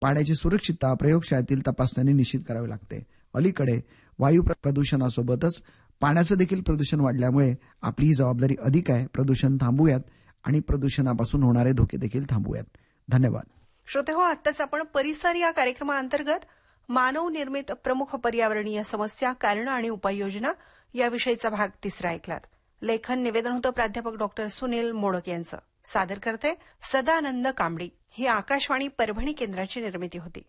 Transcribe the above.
पाण्याची सुरक्षितता प्रयोगशाळेतील तपासण्याने निश्चित करावी लागते. अलीकडे वायू प्रदूषणासोबतच पाण्याचं देखील प्रदूषण वाढल्यामुळे आपली ही जबाबदारी अधिक आहे. प्रदूषण थांबवूयात आणि प्रदूषणापासून होणारे धोके देखील थांबवूयात. धन्यवाद. श्रोते हो, आत्ताच आपण परिसर या कार्यक्रमाअंतर्गत मानव निर्मित प्रमुख पर्यावरणीय समस्या, कारणं आणि उपाययोजना याविषयीचा भाग 3 ऐकलात. लेखन निवेदन होतं प्राध्यापक डॉक्टर सुनील मोडक यांचं. सादर करते सदानंद कांबडी. ही आकाशवाणी परभणी केंद्राची निर्मिती होती.